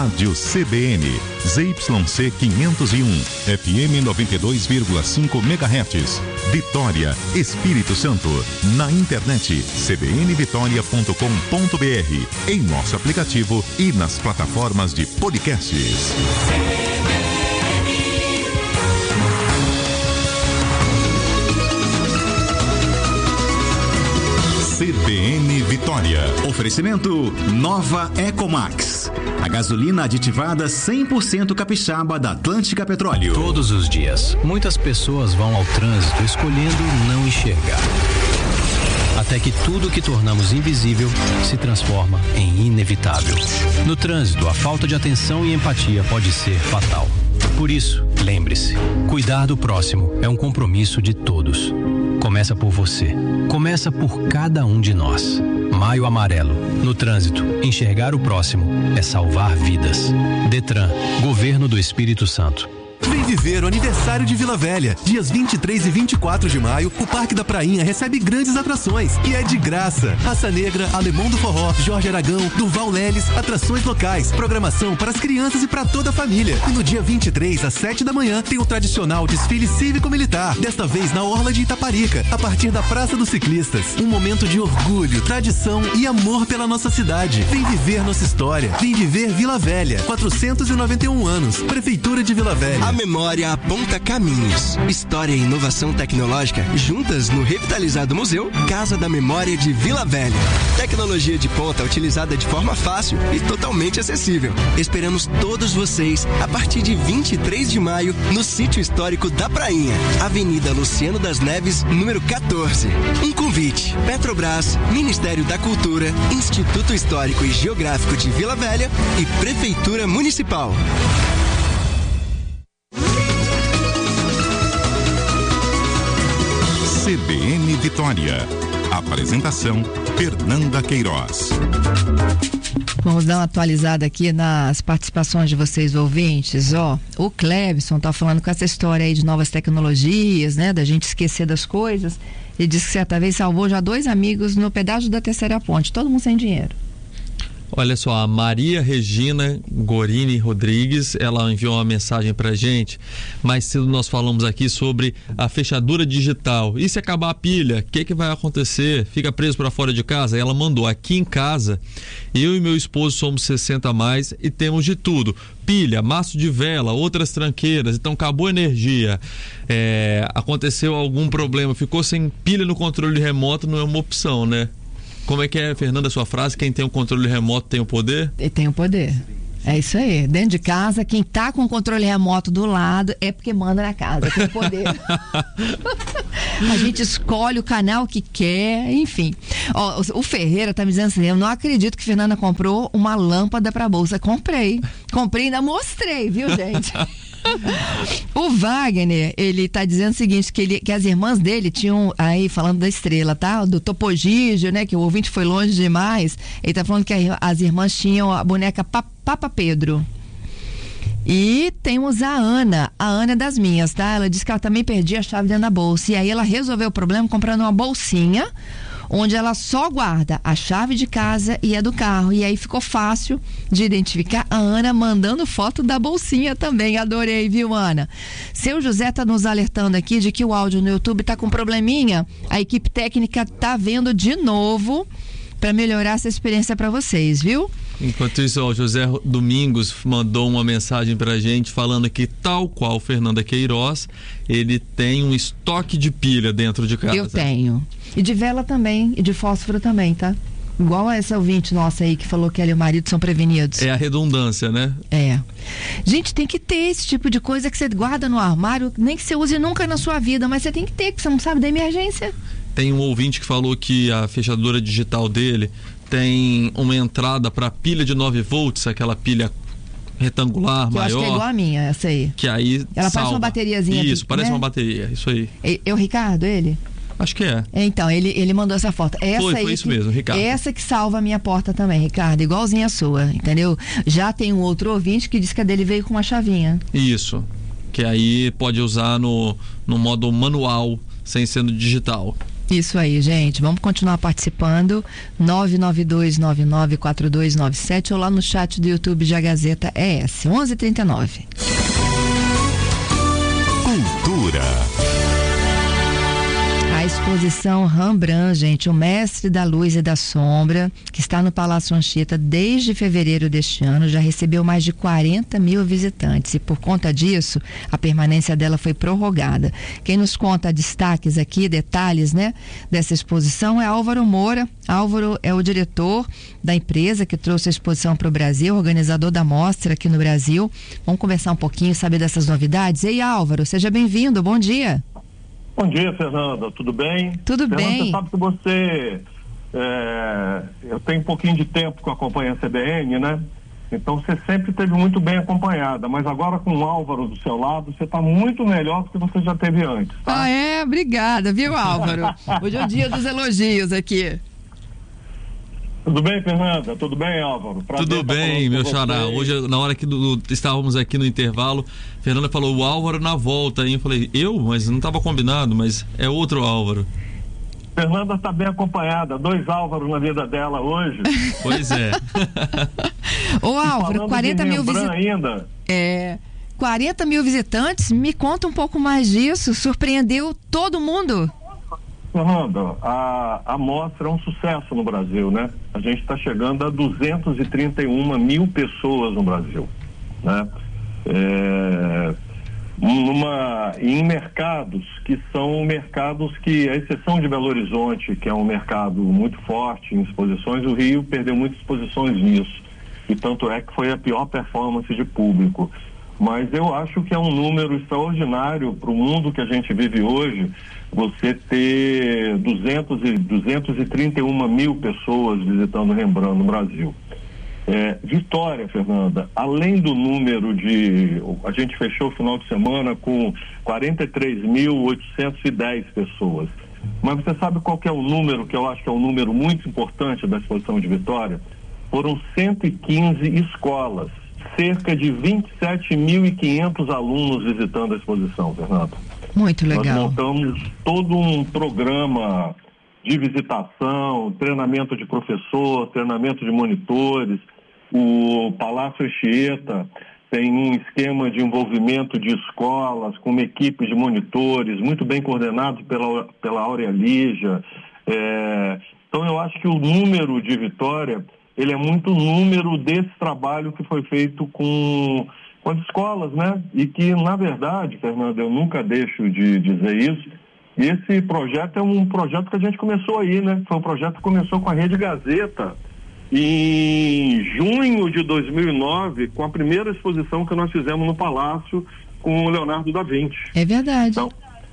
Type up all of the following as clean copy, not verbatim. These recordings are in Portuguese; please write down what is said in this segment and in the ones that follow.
Rádio CBN, ZYC 501, FM 92,5 MHz, Vitória, Espírito Santo. Na internet, cbnvitoria.com.br, em nosso aplicativo e nas plataformas de podcasts. CBN Vitória. Oferecimento Nova Ecomax. A gasolina aditivada 100% capixaba da Atlântica Petróleo. Todos os dias, muitas pessoas vão ao trânsito escolhendo não enxergar. Até que tudo que tornamos invisível se transforma em inevitável. No trânsito, a falta de atenção e empatia pode ser fatal. Por isso, lembre-se, cuidar do próximo é um compromisso de todos. Começa por você. Começa por cada um de nós. Maio Amarelo. No trânsito, enxergar o próximo é salvar vidas. Detran, Governo do Espírito Santo. Vem viver o aniversário de Vila Velha. Dias 23 e 24 de maio, o Parque da Prainha recebe grandes atrações e é de graça. Raça Negra, Alemão do Forró, Jorge Aragão, Durval Leles, atrações locais, programação para as crianças e para toda a família. E no dia 23, às 7 da manhã, tem o tradicional desfile cívico-militar, desta vez na Orla de Itaparica, a partir da Praça dos Ciclistas. Um momento de orgulho, tradição e amor pela nossa cidade. Vem viver nossa história. Vem viver Vila Velha. 491 anos. Prefeitura de Vila Velha. A memória aponta caminhos. História e inovação tecnológica juntas no revitalizado museu Casa da Memória de Vila Velha. Tecnologia de ponta utilizada de forma fácil e totalmente acessível. Esperamos todos vocês a partir de 23 de maio no Sítio Histórico da Prainha, Avenida Luciano das Neves, número 14. Um convite: Petrobras, Ministério da Cultura, Instituto Histórico e Geográfico de Vila Velha e Prefeitura Municipal. CBN Vitória. Apresentação: Fernanda Queiroz. Vamos dar uma atualizada aqui nas participações de vocês, ouvintes. O Clebson tá falando com essa história aí de novas tecnologias, né? Da gente esquecer das coisas. Ele disse que certa vez salvou já 2 amigos no pedágio da Terceira Ponte, todo mundo sem dinheiro. Olha só, a Maria Regina Gorini Rodrigues, ela enviou uma mensagem pra gente. Mais cedo nós falamos aqui sobre a fechadura digital. E se acabar a pilha, o que vai acontecer? Fica preso para fora de casa? Ela mandou: aqui em casa, eu e meu esposo somos 60 a mais e temos de tudo: pilha, maço de vela, outras tranqueiras. Então acabou a energia, aconteceu algum problema, ficou sem pilha no controle remoto, não é uma opção, né? Como é que é, Fernanda, a sua frase? Quem tem o controle remoto tem o poder? Tem o poder. É isso aí. Dentro de casa, quem tá com o controle remoto do lado é porque manda na casa, tem o poder. A gente escolhe o canal que quer, enfim. O Ferreira tá me dizendo assim: eu não acredito que Fernanda comprou uma lâmpada pra bolsa. Comprei e ainda mostrei, viu, gente? O Wagner, ele tá dizendo o seguinte, que as irmãs dele tinham, aí falando da estrela, tá? Do Topogígio, né? Que o ouvinte foi longe demais. Ele tá falando que as irmãs tinham a boneca Papa Pedro. E temos a Ana é das minhas, tá? Ela disse que ela também perdia a chave dentro da bolsa. E aí ela resolveu o problema comprando uma bolsinha onde ela só guarda a chave de casa e a do carro. E aí ficou fácil de identificar. A Ana mandando foto da bolsinha também. Adorei, viu, Ana? Seu José tá nos alertando aqui de que o áudio no YouTube tá com probleminha. A equipe técnica tá vendo de novo para melhorar essa experiência para vocês, viu? Enquanto isso, o José Domingos mandou uma mensagem pra gente falando que, tal qual Fernanda Queiroz, ele tem um estoque de pilha dentro de casa. Eu tenho. E de vela também, e de fósforo também, tá? Igual a essa ouvinte nossa aí que falou que ela e o marido são prevenidos. É a redundância, né? É. Gente, tem que ter esse tipo de coisa que você guarda no armário, nem que você use nunca na sua vida, mas você tem que ter, que você não sabe da emergência. Tem um ouvinte que falou que a fechadura digital dele tem uma entrada para pilha de 9 volts, aquela pilha retangular, que maior. Eu acho que é igual a minha, essa aí. Que aí ela salva. parece uma bateriazinha. Isso, aqui, parece né? uma bateria, isso aí. É o Ricardo, ele? Acho que é. Então, ele mandou essa foto. Essa foi aí isso mesmo, Ricardo. Essa que salva a minha porta também, Ricardo, igualzinha a sua, entendeu? Já tem um outro ouvinte que disse que a dele veio com uma chavinha. Isso, que aí pode usar no modo manual, sem ser no digital. Isso aí, gente. Vamos continuar participando. 992994297 ou lá no chat do YouTube de A Gazeta ES. 11h39. Cultura. A exposição Rembrandt, gente, o mestre da luz e da sombra, que está no Palácio Anchieta desde fevereiro deste ano, já recebeu mais de 40 mil visitantes e por conta disso, a permanência dela foi prorrogada. Quem nos conta destaques aqui, detalhes, né, dessa exposição é Álvaro Moura. Álvaro é o diretor da empresa que trouxe a exposição para o Brasil, organizador da mostra aqui no Brasil. Vamos conversar um pouquinho, saber dessas novidades. Ei, Álvaro, seja bem-vindo, bom dia. Bom dia, Fernanda. Tudo bem? Tudo bem. Você sabe que você... eu tenho um pouquinho de tempo que eu acompanho a CBN, né? Então você sempre esteve muito bem acompanhada, mas agora com o Álvaro do seu lado, você está muito melhor do que você já teve antes, tá? Ah, é? Obrigada, viu, Álvaro? Hoje é o dia dos elogios aqui. Tudo bem, Fernanda? Tudo bem, Álvaro? Prazer. Tudo bem, meu xará. Hoje, na hora que estávamos aqui no intervalo, Fernanda falou o Álvaro na volta. Aí eu falei, mas não estava combinado, mas é outro Álvaro. Fernanda está bem acompanhada, 2 Álvaros na vida dela hoje. Pois é. Ô, Álvaro, 40 mil visitantes. 40 mil visitantes, me conta um pouco mais disso. Surpreendeu todo mundo? Fernanda, a mostra é um sucesso no Brasil, né? A gente está chegando a 231 mil pessoas no Brasil, né? Em mercados que são mercados que, à exceção de Belo Horizonte, que é um mercado muito forte em exposições, o Rio perdeu muitas exposições nisso, e tanto é que foi a pior performance de público. Mas eu acho que é um número extraordinário para o mundo que a gente vive hoje, você ter 231 mil pessoas visitando Rembrandt no Brasil. Vitória, Fernanda, além do número a gente fechou o final de semana com 43.810 pessoas. Mas você sabe qual que é o número que eu acho que é um número muito importante da exposição de Vitória? Foram 115 escolas, cerca de 27.500 alunos visitando a exposição, Fernanda. Muito legal. Nós montamos todo um programa de visitação, treinamento de professor, treinamento de monitores. O Palácio Anchieta tem um esquema de envolvimento de escolas com uma equipe de monitores, muito bem coordenado pela Áurea Lígia. Então eu acho que o número de Vitória, ele é muito número desse trabalho que foi feito com as escolas, né? E que, na verdade, Fernanda, eu nunca deixo de dizer isso, esse projeto é um projeto que a gente começou aí, né? Foi um projeto que começou com a Rede Gazeta em junho de 2009, com a primeira exposição que nós fizemos no Palácio com o Leonardo da Vinci. É verdade. Então,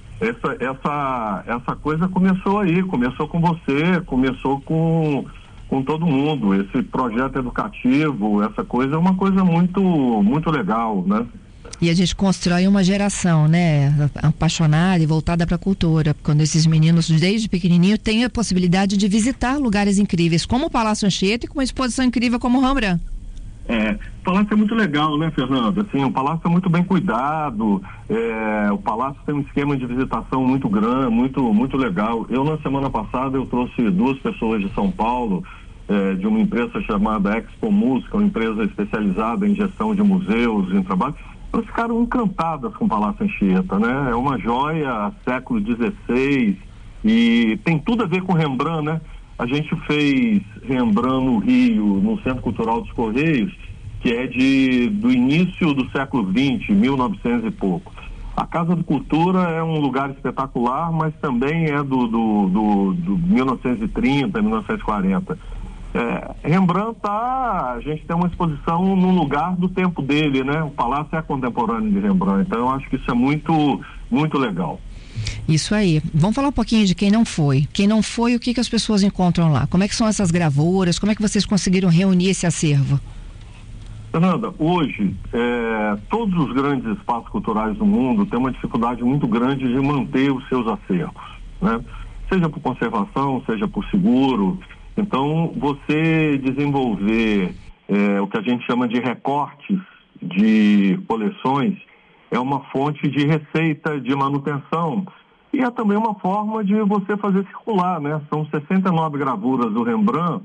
essa coisa começou aí, começou com você, começou com todo mundo. Esse projeto educativo, essa coisa é uma coisa muito, muito legal, né? E a gente constrói uma geração, né, apaixonada e voltada para a cultura, quando esses meninos, desde pequenininho, têm a possibilidade de visitar lugares incríveis, como o Palácio Anchieta e com uma exposição incrível como o Rembrandt. O Palácio é muito legal, né, Fernanda? Assim, o Palácio é muito bem cuidado, o Palácio tem um esquema de visitação muito grande, muito legal. Eu, na semana passada, eu trouxe 2 pessoas de São Paulo, de uma empresa chamada Expo Música, uma empresa especializada em gestão de museus, em trabalho. Elas ficaram encantadas com o Palácio Anchieta, né? É uma joia, século XVI, e tem tudo a ver com Rembrandt, né? A gente fez Rembrandt no Rio, no Centro Cultural dos Correios, que é do início do século XX, 1900 e pouco. A Casa de Cultura é um lugar espetacular, mas também é do 1930, 1940. Rembrandt a gente tem uma exposição no lugar do tempo dele, né? O Palácio é contemporâneo de Rembrandt, então eu acho que isso é muito, muito legal. Isso aí. Vamos falar um pouquinho de quem não foi. Quem não foi, o que as pessoas encontram lá? Como é que são essas gravuras? Como é que vocês conseguiram reunir esse acervo? Fernanda, hoje, todos os grandes espaços culturais do mundo têm uma dificuldade muito grande de manter os seus acervos, né? Seja por conservação, seja por seguro. Então, você desenvolver o que a gente chama de recortes de coleções é uma fonte de receita de manutenção E é também uma forma de você fazer circular, né? São 69 gravuras do Rembrandt.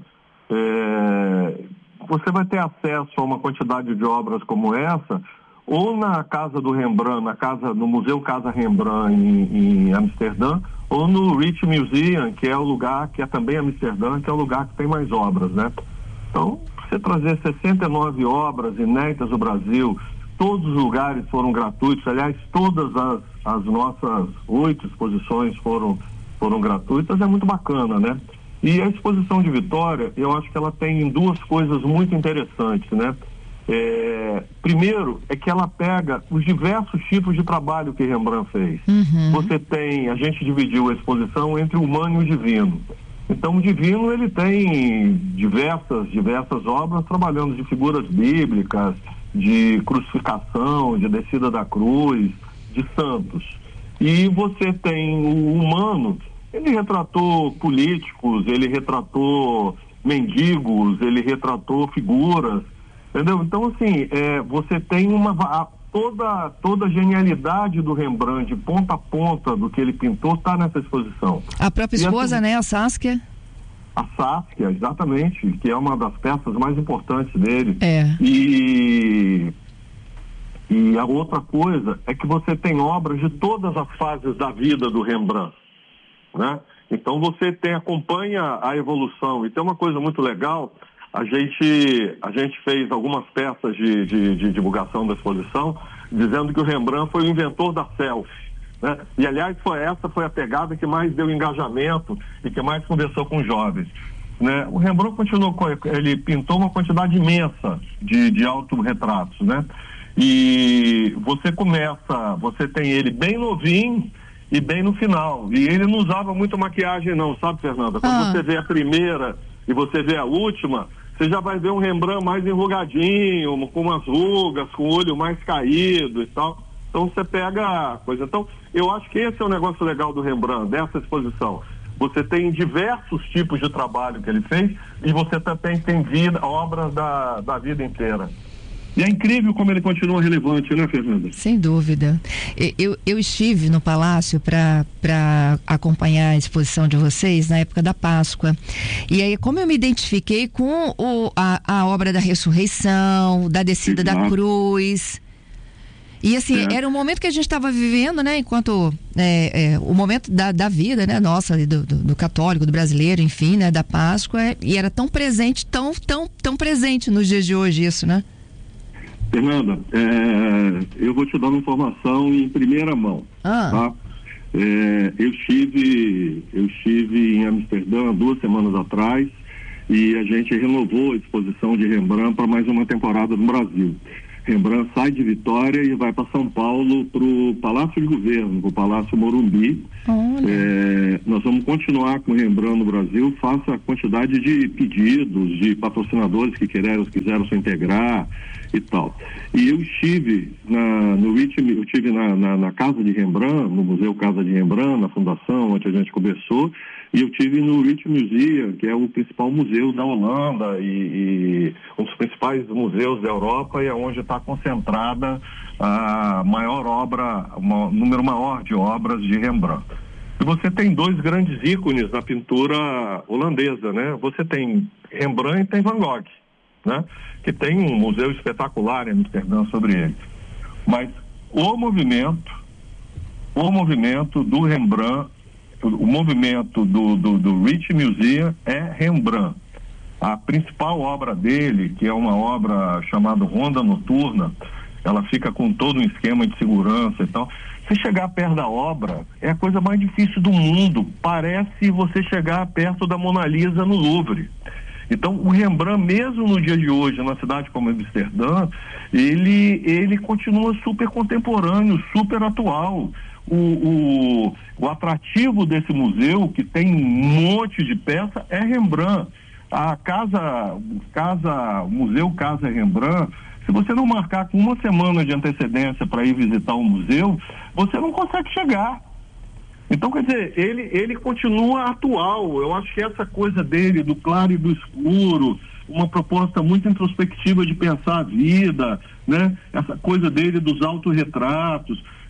Você vai ter acesso a uma quantidade de obras como essa, ou na casa do Rembrandt, no Museu Casa Rembrandt em Amsterdã, ou no Rijksmuseum, que é o lugar, que é também Amsterdã, que é o lugar que tem mais obras, né? Então, você trazer 69 obras inéditas do Brasil, todos os lugares foram gratuitos, aliás, todas as nossas 8 exposições foram gratuitas, é muito bacana, né? E a exposição de Vitória, eu acho que ela tem 2 coisas muito interessantes, né? Primeiro, é que ela pega os diversos tipos de trabalho que Rembrandt fez. A gente dividiu a exposição entre o humano e o divino. Então, o divino, ele tem diversas obras trabalhando de figuras bíblicas, de crucificação, de descida da cruz, de santos. E você tem o humano, ele retratou políticos, ele retratou mendigos, ele retratou figuras, entendeu? Então, assim, você tem toda a genialidade do Rembrandt, de ponta a ponta do que ele pintou, está nessa exposição. A própria esposa, assim, né, a Saskia? A Saskia, exatamente, que é uma das peças mais importantes dele. E a outra coisa é que você tem obras de todas as fases da vida do Rembrandt, né? Então você acompanha a evolução. E tem uma coisa muito legal, a gente fez algumas peças de divulgação da exposição, dizendo que o Rembrandt foi o inventor da selfie, né? E aliás essa foi a pegada que mais deu engajamento e que mais conversou com os jovens, né? O Rembrandt ele pintou uma quantidade imensa de autorretratos, né? E você tem ele bem novinho e bem no final, e ele não usava muito maquiagem não, sabe, Fernanda? Quando você vê a primeira e você vê a última, você já vai ver um Rembrandt mais enrugadinho, com umas rugas, com o olho mais caído e tal. Então você pega a coisa. Então, eu acho que esse é o negócio legal do Rembrandt, dessa exposição. Você tem diversos tipos de trabalho que ele fez e você também tem obras da vida inteira. E é incrível como ele continua relevante, né, Fernanda? Sem dúvida. Eu estive no Palácio para acompanhar a exposição de vocês na época da Páscoa. E aí, como eu me identifiquei com a obra da ressurreição, da descida da cruz. E assim, era um momento que a gente estava vivendo, né? Enquanto o momento da vida, né? Nossa, do católico, do brasileiro, enfim, né? Da Páscoa. E era tão presente, tão presente nos dias de hoje isso, né? Fernanda, eu vou te dar uma informação em primeira mão, tá? Eu estive em Amsterdã 2 semanas atrás e a gente renovou a exposição de Rembrandt para mais uma temporada no Brasil. Rembrandt sai de Vitória e vai para São Paulo, para o Palácio de Governo, para o Palácio Morumbi. Nós vamos continuar com o Rembrandt no Brasil, faça a quantidade de pedidos de patrocinadores que quiseram se integrar e tal. E eu estive na Casa de Rembrandt, no Museu Casa de Rembrandt, na Fundação, onde a gente conversou, e eu estive no Rijksmuseum, que é o principal museu da Holanda e um dos principais museus da Europa, e é onde está concentrada a maior obra, um número maior de obras de Rembrandt. E você tem 2 grandes ícones na pintura holandesa, né? Você tem Rembrandt e tem Van Gogh, né? Que tem um museu espetacular em Amsterdã sobre ele. Mas o movimento do Rembrandt, o movimento do Rijksmuseum é Rembrandt. A principal obra dele, que é uma obra chamada Ronda Noturna, ela fica com todo um esquema de segurança e tal. Se chegar perto da obra, é a coisa mais difícil do mundo. Parece você chegar perto da Mona Lisa no Louvre. Então, o Rembrandt, mesmo no dia de hoje, numa cidade como Amsterdã, ele continua super contemporâneo, super atual. O atrativo desse museu, que tem um monte de peça, é Rembrandt. O Museu Casa Rembrandt, se você não marcar com 1 semana de antecedência para ir visitar o museu, você não consegue chegar. Então, quer dizer, ele continua atual. Eu acho que essa coisa dele, do claro e do escuro, uma proposta muito introspectiva de pensar a vida, né? Essa coisa dele dos autorretratos.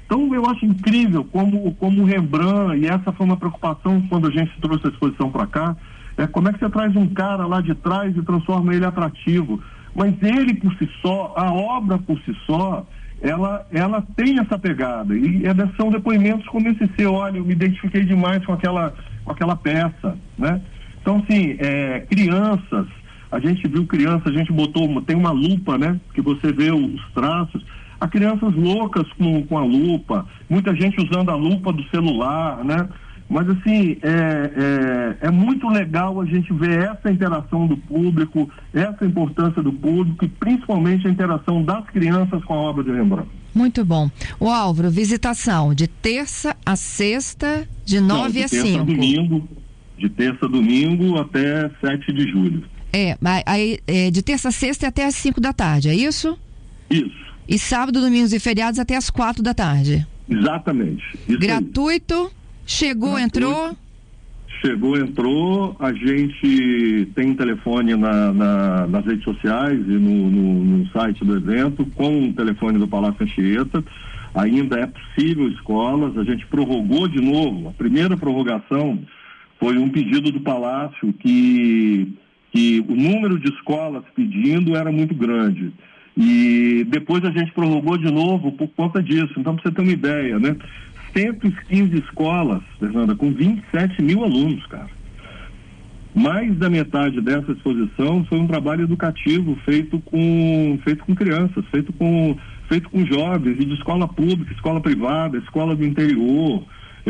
Então, eu acho incrível como o Rembrandt, e essa foi uma preocupação quando a gente trouxe a exposição para cá, como é que você traz um cara lá de trás e transforma ele atrativo. Mas ele por si só, a obra por si só, ela tem essa pegada. E são depoimentos como esse seu: olha, eu me identifiquei demais com aquela peça, né? Então, assim, crianças, a gente viu crianças, a gente tem uma lupa, né? Que você vê os traços. Há crianças loucas com a lupa, muita gente usando a lupa do celular, né? Mas, assim, é muito legal a gente ver essa interação do público, essa importância do público e principalmente a interação das crianças com a obra de Rembrandt. Muito bom. O Álvaro, visitação de terça a sexta, de 9 a 5. De terça a domingo até 7 de julho. De terça a sexta até às 5 da tarde, é isso? Isso. E sábado, domingos e feriados até às 4 da tarde. Exatamente. Isso gratuito? Aí. Chegou, entrou? Chegou, entrou. A gente tem um telefone nas redes sociais e no site do evento, com o telefone do Palácio Anchieta. Ainda é possível escolas. A gente prorrogou de novo. A primeira prorrogação foi um pedido do Palácio que o número de escolas pedindo era muito grande. E depois a gente prorrogou de novo por conta disso. Então, para você ter uma ideia, né? 115 escolas, Fernanda, com 27 mil alunos, cara. Mais da metade dessa exposição foi um trabalho educativo feito com crianças, feito com jovens, e de escola pública, escola privada, escola do interior.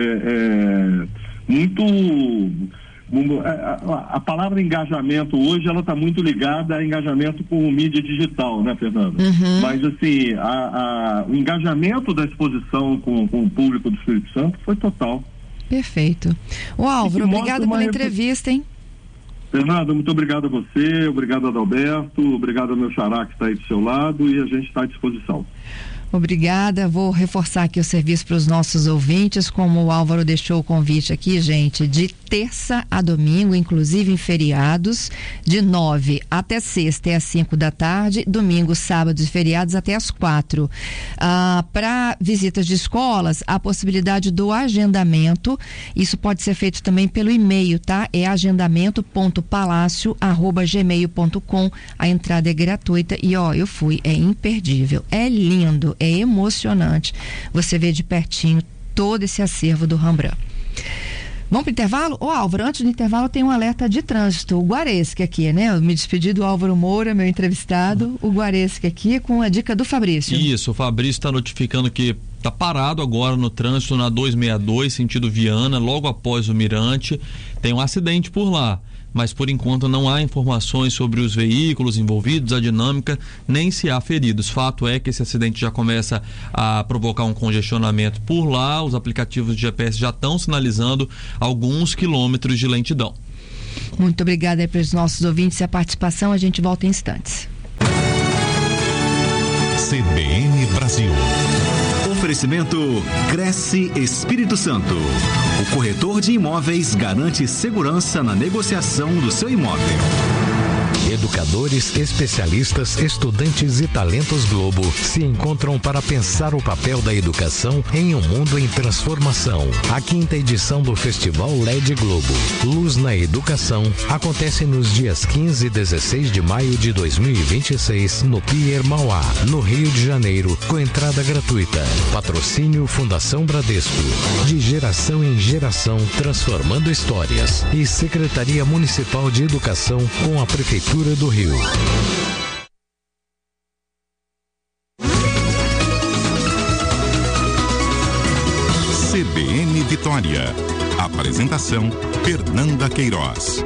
A palavra engajamento hoje, ela está muito ligada a engajamento com mídia digital, né, Fernanda? Uhum. Mas, assim, o engajamento da exposição com o público do Espírito Santo foi total. Perfeito. O Álvaro, obrigado pela entrevista, hein? Fernanda, muito obrigado a você, obrigado a Adalberto, obrigado ao meu xará que está aí do seu lado, e a gente está à disposição. Obrigada, vou reforçar aqui o serviço para os nossos ouvintes, como o Álvaro deixou o convite aqui, gente, de terça a domingo, inclusive em feriados, de 9 até sexta às 5 da tarde, domingo, sábados e feriados até às 4. Para visitas de escolas, a possibilidade do agendamento, isso pode ser feito também pelo e-mail, tá? É agendamento.palacio@gmail.com. A entrada é gratuita e eu fui, é imperdível, é lindo, é emocionante você vê de pertinho todo esse acervo do Rembrandt. Vamos para o intervalo? Álvaro, antes do intervalo tem um alerta de trânsito, o Guaresque aqui, né? Eu me despedi do Álvaro Moura, meu entrevistado, o Guaresque aqui com a dica do Fabrício. Isso, o Fabrício está notificando que está parado agora no trânsito na 262, sentido Viana, logo após o Mirante, tem um acidente por lá. Mas por enquanto não há informações sobre os veículos envolvidos, a dinâmica, nem se há feridos. Fato é que esse acidente já começa a provocar um congestionamento por lá, os aplicativos de GPS já estão sinalizando alguns quilômetros de lentidão. Muito obrigada aí para os nossos ouvintes e a participação, a gente volta em instantes. CBN Brasil. Oferecimento Cresce Espírito Santo. O corretor de imóveis garante segurança na negociação do seu imóvel. Educadores, especialistas, estudantes e talentos Globo se encontram para pensar o papel da educação em um mundo em transformação. A 5ª edição do Festival LED Globo, Luz na Educação, acontece nos dias 15 e 16 de maio de 2026 no Pier Mauá, no Rio de Janeiro, com entrada gratuita. Patrocínio Fundação Bradesco. De geração em geração, transformando histórias. E Secretaria Municipal de Educação com a Prefeitura do Rio. CBN Vitória. Apresentação: Fernanda Queiroz.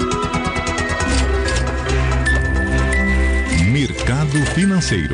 Mercado Financeiro.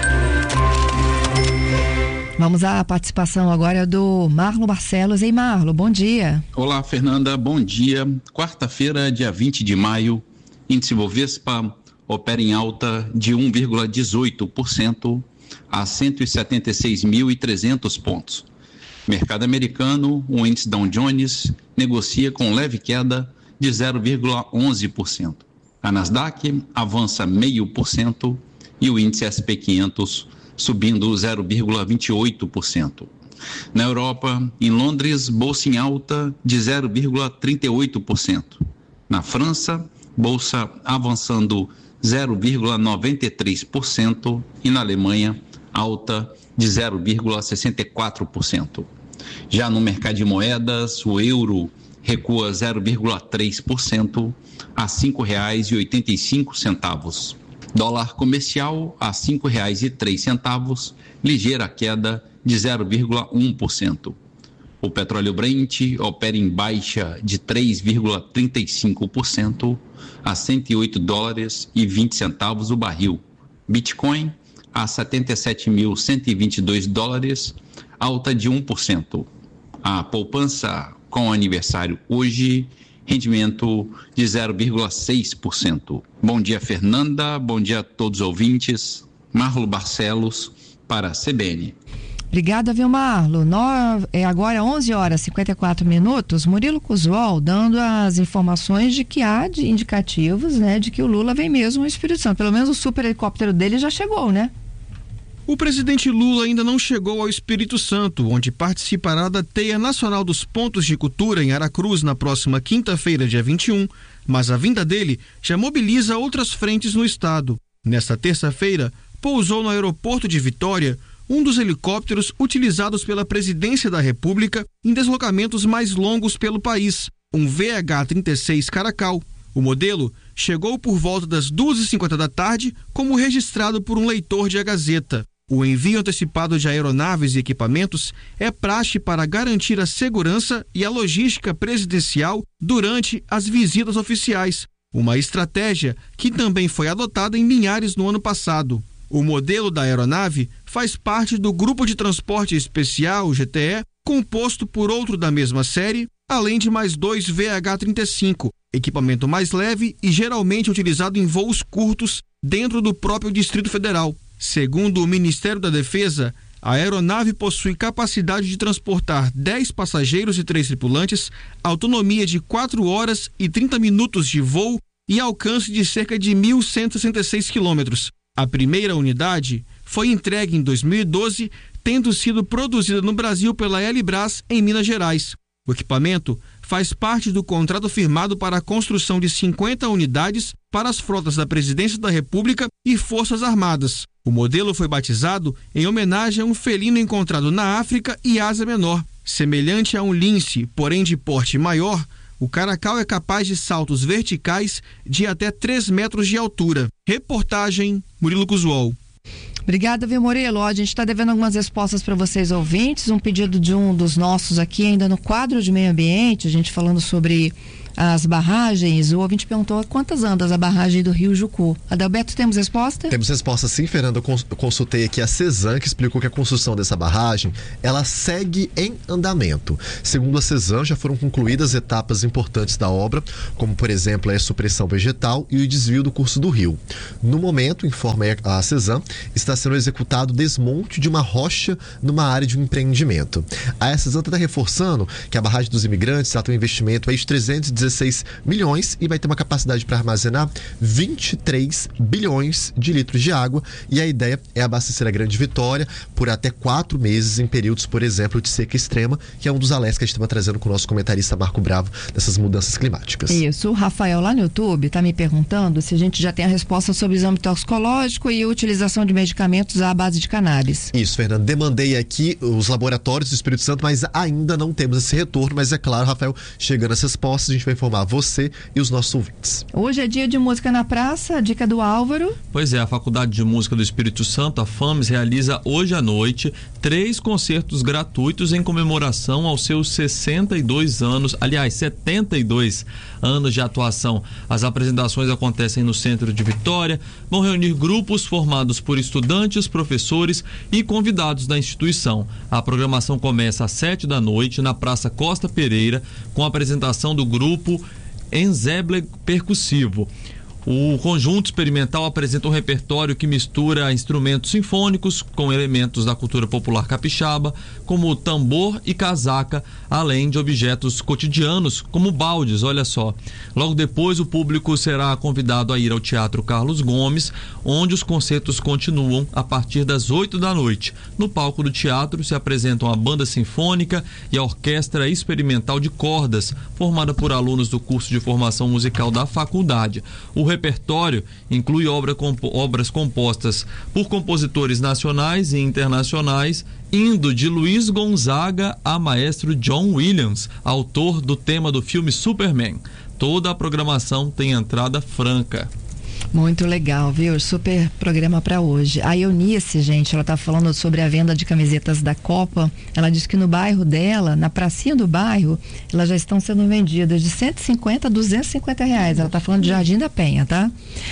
Vamos à participação agora do Marlon Barcelos. Ei, Marlon, bom dia. Olá, Fernanda, bom dia. Quarta-feira, dia 20 de maio, índice Bovespa opera em alta de 1,18% a 176.300 pontos. Mercado americano, o índice Dow Jones negocia com leve queda de 0,11%. A Nasdaq avança 0,5% e o índice SP 500 subindo 0,28%. Na Europa, em Londres, bolsa em alta de 0,38%. Na França, bolsa avançando 0,93% e na Alemanha, alta de 0,64%. Já no mercado de moedas, o euro recua 0,3% a R$ 5,85. Dólar comercial a R$ 5,03, ligeira queda de 0,1%. O petróleo Brent opera em baixa de 3,35% a $108,20 o barril. Bitcoin a $77.122, alta de 1%. A poupança com aniversário hoje, rendimento de 0,6%. Bom dia, Fernanda. Bom dia a todos os ouvintes. Marlo Barcelos para a CBN. Obrigada, viu, Marlo? Agora 11h54. Murilo Cuswol dando as informações de que há de indicativos, né, de que o Lula vem mesmo ao Espírito Santo. Pelo menos o super helicóptero dele já chegou, né? O presidente Lula ainda não chegou ao Espírito Santo, onde participará da Teia Nacional dos Pontos de Cultura em Aracruz na próxima quinta-feira, dia 21, mas a vinda dele já mobiliza outras frentes no estado. Nesta terça-feira, pousou no aeroporto de Vitória um dos helicópteros utilizados pela Presidência da República em deslocamentos mais longos pelo país, um VH-36 Caracal. O modelo chegou por volta das 2h50 da tarde, como registrado por um leitor de A Gazeta. O envio antecipado de aeronaves e equipamentos é praxe para garantir a segurança e a logística presidencial durante as visitas oficiais, uma estratégia que também foi adotada em Linhares no ano passado. O modelo da aeronave faz parte do Grupo de Transporte Especial, GTE, composto por outro da mesma série, além de mais 2 VH-35, equipamento mais leve e geralmente utilizado em voos curtos dentro do próprio Distrito Federal. Segundo o Ministério da Defesa, a aeronave possui capacidade de transportar 10 passageiros e 3 tripulantes, autonomia de 4 horas e 30 minutos de voo e alcance de cerca de 1.166 quilômetros. A primeira unidade foi entregue em 2012, tendo sido produzida no Brasil pela Elibras, em Minas Gerais. O equipamento faz parte do contrato firmado para a construção de 50 unidades para as frotas da Presidência da República e Forças Armadas. O modelo foi batizado em homenagem a um felino encontrado na África e Ásia Menor. Semelhante a um lince, porém de porte maior, o Caracal é capaz de saltos verticais de até 3 metros de altura. Reportagem Murilo Cuswol. Obrigada, viu, Murilo? A gente está devendo algumas respostas para vocês, ouvintes. Um pedido de um dos nossos aqui, ainda no quadro de meio ambiente, a gente falando sobre as barragens. O ouvinte perguntou quantas andas a barragem do Rio Jucu. Adalberto, temos resposta? Temos resposta sim, Fernanda. Eu consultei aqui a Cesan, que explicou que a construção dessa barragem, ela segue em andamento. Segundo a Cesan, já foram concluídas etapas importantes da obra, como, por exemplo, a supressão vegetal e o desvio do curso do rio. No momento, informa a Cesan, está sendo executado o desmonte de uma rocha numa área de um empreendimento. A Cesan está reforçando que a barragem dos Imigrantes tem um investimento aí de 316 milhões e vai ter uma capacidade para armazenar 23 bilhões de litros de água, e a ideia é abastecer a Grande Vitória por até 4 meses em períodos, por exemplo, de seca extrema, que é um dos alertas que a gente estava trazendo com o nosso comentarista Marco Bravo dessas mudanças climáticas. Isso, o Rafael lá no YouTube está me perguntando se a gente já tem a resposta sobre o exame toxicológico e a utilização de medicamentos à base de cannabis. Isso, Fernando, demandei aqui os laboratórios do Espírito Santo, mas ainda não temos esse retorno, mas é claro, Rafael, chegando as respostas, a gente vai informar você e os nossos ouvintes. Hoje é dia de música na praça, dica do Álvaro. Pois é, a Faculdade de Música do Espírito Santo, a FAMES, realiza hoje à noite 3 concertos gratuitos em comemoração aos seus 72 anos de atuação. As apresentações acontecem no centro de Vitória, vão reunir grupos formados por estudantes, professores e convidados da instituição. A programação começa às 7 da noite na Praça Costa Pereira, com a apresentação do grupo Ensemble Percussivo. O conjunto experimental apresenta um repertório que mistura instrumentos sinfônicos com elementos da cultura popular capixaba, como tambor e casaca, além de objetos cotidianos, como baldes, olha só. Logo depois, o público será convidado a ir ao Teatro Carlos Gomes, onde os concertos continuam a partir das 8 da noite. No palco do teatro se apresentam a banda sinfônica e a orquestra experimental de cordas, formada por alunos do curso de formação musical da faculdade. O repertório inclui obras compostas por compositores nacionais e internacionais, indo de Luiz Gonzaga a maestro John Williams, autor do tema do filme Superman. Toda a programação tem entrada franca. Muito legal, viu? Super programa para hoje. A Eunice, gente, ela tá falando sobre a venda de camisetas da Copa. Ela disse que no bairro dela, na pracinha do bairro, elas já estão sendo vendidas de 150 a 250 reais. Ela tá falando de Jardim da Penha, tá?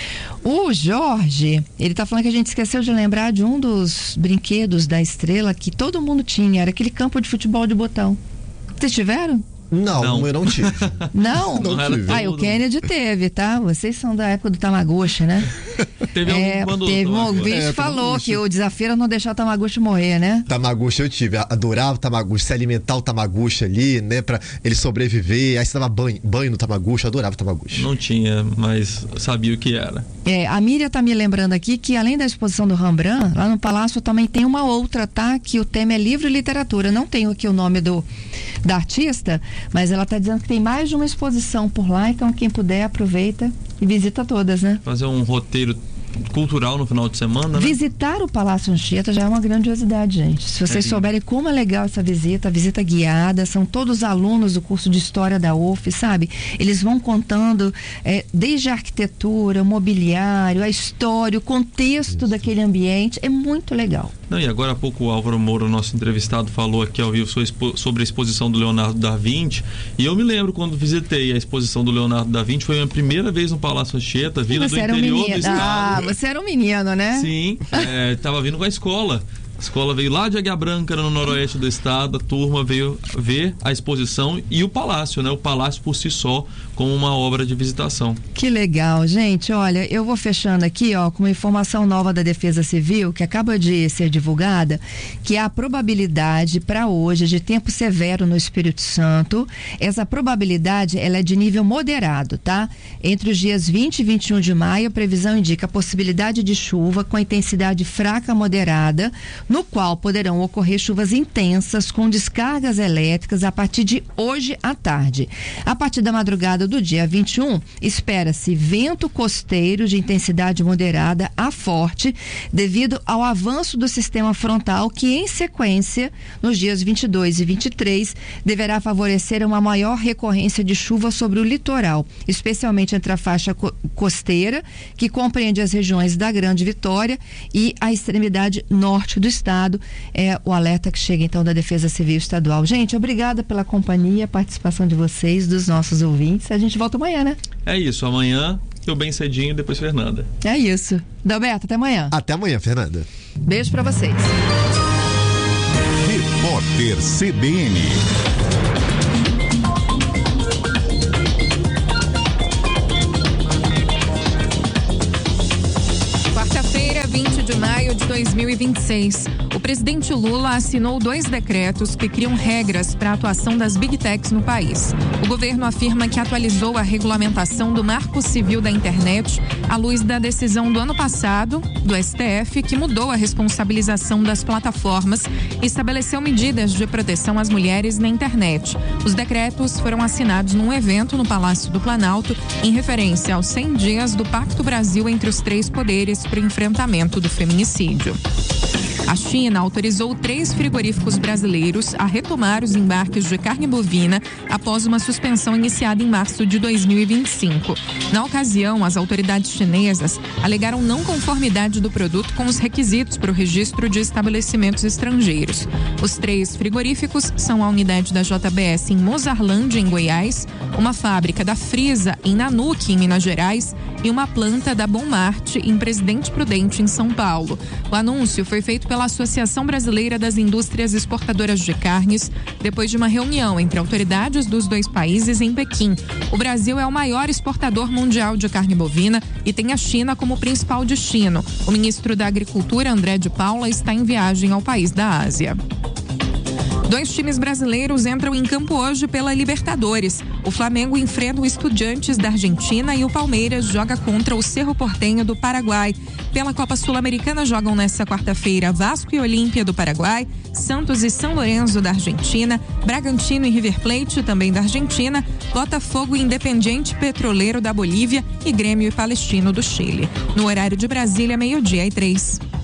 O Jorge, ele tá falando que a gente esqueceu de lembrar de um dos brinquedos da Estrela que todo mundo tinha, era aquele campo de futebol de botão. Vocês tiveram? Não, eu não tive. Não? Não tive. O Kennedy teve, tá? Vocês são da época do Tamagotchi, né? Teve um ouvinte falou que o desafio era não deixar o Tamagotchi morrer, né? Tamagotchi eu tive, adorava o Tamagotchi, se alimentar o Tamagotchi ali, né, pra ele sobreviver, aí você dava banho no Tamagotchi, eu adorava o Tamagotchi. Não tinha, mas sabia o que era. A Miriam tá me lembrando aqui que além da exposição do Rembrandt, lá no Palácio também tem uma outra, tá? Que o tema é livro e literatura. Não tenho aqui o nome da artista, mas ela está dizendo que tem mais de uma exposição por lá, então quem puder aproveita e visita todas, né? Fazer um roteiro cultural no final de semana, né? Visitar o Palácio Anchieta já é uma grandiosidade, gente. Se vocês souberem como é legal essa visita, a visita guiada, são todos alunos do curso de História da UF, sabe? Eles vão contando desde a arquitetura, o mobiliário, a história, o contexto daquele ambiente, é muito legal. Não, e agora há pouco o Álvaro Moura, nosso entrevistado, falou aqui ao vivo sobre a exposição do Leonardo da Vinci, e eu me lembro quando visitei a exposição do Leonardo da Vinci, foi a minha primeira vez no Palácio Anchieta, vindo do interior do estado. Você era um menino, né? Sim, estava vindo com a escola. A escola veio lá de Águia Branca, no noroeste do estado, a turma veio ver a exposição e o palácio, né? O palácio por si só, como uma obra de visitação. Que legal, gente. Olha, eu vou fechando aqui, ó, com uma informação nova da Defesa Civil, que acaba de ser divulgada, que a probabilidade para hoje de tempo severo no Espírito Santo, essa probabilidade, ela é de nível moderado, tá? Entre os dias 20 e 21 de maio, a previsão indica a possibilidade de chuva com intensidade fraca a moderada, no qual poderão ocorrer chuvas intensas com descargas elétricas a partir de hoje à tarde. A partir da madrugada do dia 21, espera-se vento costeiro de intensidade moderada a forte, devido ao avanço do sistema frontal que, em sequência, nos dias 22 e 23, deverá favorecer uma maior recorrência de chuva sobre o litoral, especialmente entre a faixa costeira, que compreende as regiões da Grande Vitória e a extremidade norte do estado. É o alerta que chega então da Defesa Civil Estadual. Gente, obrigada pela companhia, participação de vocês, dos nossos ouvintes. A gente volta amanhã, né? É isso, amanhã eu bem cedinho, depois Fernanda. É isso. Dalberto, até amanhã. Até amanhã, Fernanda. Beijo pra vocês. Repórter CBN. Quarta-feira, 20 de maio de 2026. O presidente Lula assinou 2 decretos que criam regras para a atuação das Big Techs no país. O governo afirma que atualizou a regulamentação do Marco Civil da Internet à luz da decisão do ano passado do STF, que mudou a responsabilização das plataformas e estabeleceu medidas de proteção às mulheres na internet. Os decretos foram assinados num evento no Palácio do Planalto, em referência aos 100 dias do Pacto Brasil entre os 3 poderes para o enfrentamento do feminicídio. A China autorizou 3 frigoríficos brasileiros a retomar os embarques de carne bovina após uma suspensão iniciada em março de 2025. Na ocasião, as autoridades chinesas alegaram não conformidade do produto com os requisitos para o registro de estabelecimentos estrangeiros. Os 3 frigoríficos são a unidade da JBS em Mozarlândia, em Goiás, uma fábrica da Frisa em Nanuque, em Minas Gerais, e uma planta da Bommart em Presidente Prudente, em São Paulo. O anúncio foi feito pela Associação Brasileira das Indústrias Exportadoras de Carnes, depois de uma reunião entre autoridades dos dois países em Pequim. O Brasil é o maior exportador mundial de carne bovina e tem a China como principal destino. O ministro da Agricultura, André de Paula, está em viagem ao país da Ásia. 2 times brasileiros entram em campo hoje pela Libertadores. O Flamengo enfrenta o Estudiantes da Argentina e o Palmeiras joga contra o Cerro Porteño do Paraguai. Pela Copa Sul-Americana jogam nesta quarta-feira Vasco e Olímpia do Paraguai, Santos e São Lourenço da Argentina, Bragantino e River Plate também da Argentina, Botafogo e Independiente Petroleiro da Bolívia e Grêmio e Palestino do Chile. No horário de Brasília, 12:03.